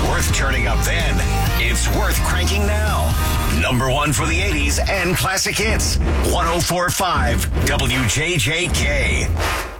worth turning up then. It's worth cranking now. Number one for the 80s and classic hits. 104.5 WJJK.